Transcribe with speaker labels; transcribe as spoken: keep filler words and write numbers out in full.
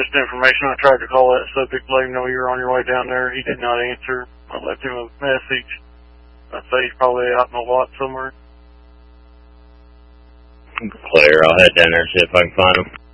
Speaker 1: missed information. I tried to call that subject, let him know you were on your way down there. He did not answer. I left him a message. I'd say he's probably out in the lot somewhere.
Speaker 2: Clear. I'll head down there and see if I can find him.